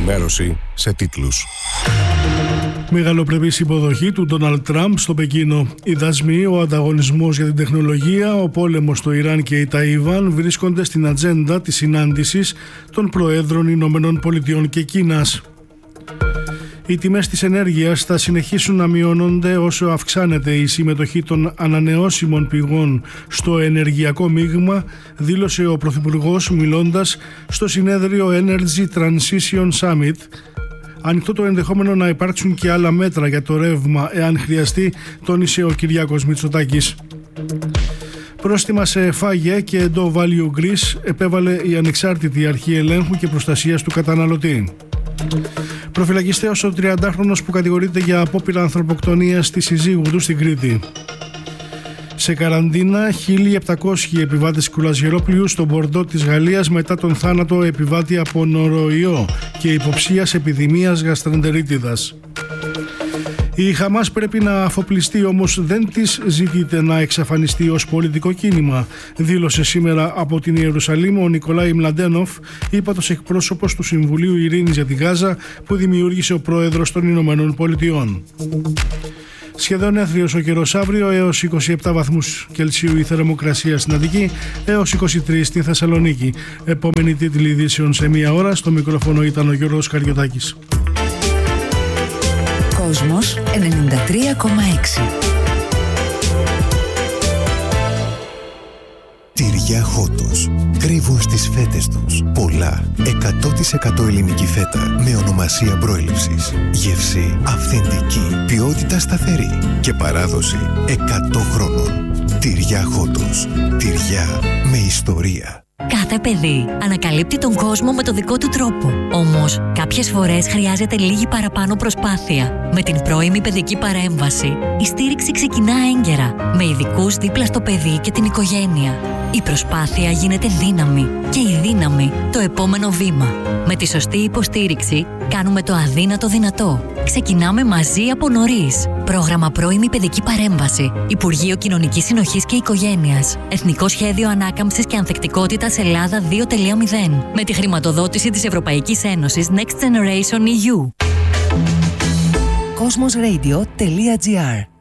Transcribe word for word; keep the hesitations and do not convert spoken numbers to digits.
Ενημέρωση σε τίτλους. Μεγαλοπρεπής υποδοχή του Ντόναλντ Τραμπ στο Πεκίνο. Οι δασμοί, ο ανταγωνισμός για την τεχνολογία, ο πόλεμος στο Ιράν και η Ταϊβάν βρίσκονται στην ατζέντα της συνάντησης των Προέδρων Ηνωμένων Πολιτειών και Κίνας. Οι τιμές της ενέργειας θα συνεχίσουν να μειώνονται όσο αυξάνεται η συμμετοχή των ανανεώσιμων πηγών στο ενεργειακό μείγμα, δήλωσε ο Πρωθυπουργός μιλώντας στο συνέδριο Energy Transition Summit. Ανοιχτό το ενδεχόμενο να υπάρξουν και άλλα μέτρα για το ρεύμα εάν χρειαστεί, τόνισε ο Κυριάκος Μητσοτάκης. Πρόστιμα σε φάγια και εντό Value Greece επέβαλε η ανεξάρτητη αρχή ελέγχου και προστασίας του καταναλωτή. Προφυλακιστέος ο τριαντάχρονος που κατηγορείται για απόπειρα ανθρωποκτονίας της συζύγου του στην Κρήτη. Σε καραντίνα χίλια επτακόσιοι επιβάτες κουραζιερόπλοιου στο Μπορντό της Γαλλίας μετά τον θάνατο επιβάτη από νοροϊό και υποψίας επιδημίας γαστρεντερίτιδας. Η Χαμάς πρέπει να αφοπλιστεί, όμως δεν της ζητείται να εξαφανιστεί ως πολιτικό κίνημα, δήλωσε σήμερα από την Ιερουσαλήμ ο Νικολάη Μλαντένοφ, ύπατος εκπρόσωπος του Συμβουλίου Ειρήνης για τη Γάζα που δημιούργησε ο πρόεδρος των Ηνωμένων Πολιτειών. Σχεδόν έθριος ο καιρός αύριο, έως είκοσι επτά βαθμούς Κελσίου η θερμοκρασία στην Αττική, έως είκοσι τρία στη Θεσσαλονίκη. Επόμενη τίτλη ειδήσεων σε μία ώρα. Στο μικρόφωνο ήταν ο Γιώργος Καριωτάκης. Κόσμος ενενήντα τρία κόμμα έξι. Τυριά Χότος. Κρύβουν στις φέτες τους πολλά. εκατό τοις εκατό ελληνική φέτα με ονομασία προέλευσης. Γεύση αυθεντική. Ποιότητα σταθερή. Και παράδοση εκατό χρόνων. Τυριά Χότος. Τυριά με ιστορία. Κάθε παιδί ανακαλύπτει τον κόσμο με το δικό του τρόπο. Όμως, κάποιες φορές χρειάζεται λίγη παραπάνω προσπάθεια. Με την πρώιμη παιδική παρέμβαση, η στήριξη ξεκινά έγκαιρα, με ειδικούς δίπλα στο παιδί και την οικογένεια. Η προσπάθεια γίνεται δύναμη και η δύναμη το επόμενο βήμα. Με τη σωστή υποστήριξη, κάνουμε το αδύνατο δυνατό. Ξεκινάμε μαζί από νωρίς. Πρόγραμμα Πρώιμη Παιδική Παρέμβαση. Υπουργείο Κοινωνικής Συνοχής και Οικογένειας. Εθνικό Σχέδιο Ανάκαμψης και Ανθεκτικότητας Ελλάδα δύο κόμμα μηδέν. Με τη χρηματοδότηση της Ευρωπαϊκής Ένωσης Next Generation ι γιου. Κόσμος ρέιντιο τελεία τζι άρ